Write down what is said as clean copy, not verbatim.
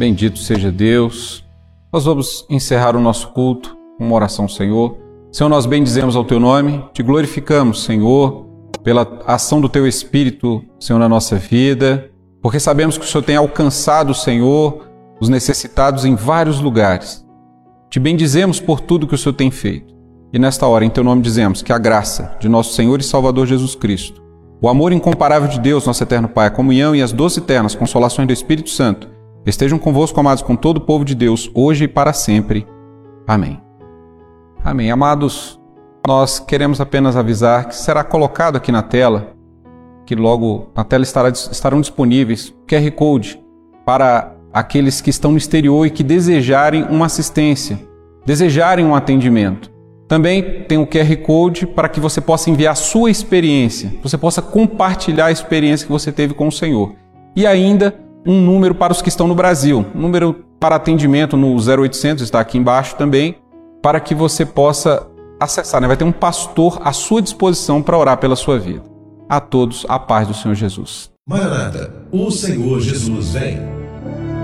Bendito seja Deus. Nós vamos encerrar o nosso culto com uma oração, Senhor. Senhor, nós bendizemos ao Teu nome, Te glorificamos, Senhor, pela ação do Teu Espírito, Senhor, na nossa vida, porque sabemos que o Senhor tem alcançado, Senhor, os necessitados em vários lugares. Te bendizemos por tudo que o Senhor tem feito. E nesta hora, em Teu nome, dizemos que a graça de nosso Senhor e Salvador Jesus Cristo, o amor incomparável de Deus, nosso eterno Pai, a comunhão e as doces e eternas consolações do Espírito Santo estejam convosco, amados, com todo o povo de Deus, hoje e para sempre. Amém. Amém. Amados, nós queremos apenas avisar que será colocado aqui na tela, que logo na tela estarão disponíveis QR Code para aqueles que estão no exterior e que desejarem uma assistência, desejarem um atendimento. Também tem o QR Code para que você possa enviar a sua experiência, você possa compartilhar a experiência que você teve com o Senhor. E ainda um número para os que estão no Brasil, um número para atendimento no 0800, está aqui embaixo também, para que você possa acessar, né? Vai ter um pastor à sua disposição para orar pela sua vida. A todos, a paz do Senhor Jesus. Maranata, o Senhor Jesus vem.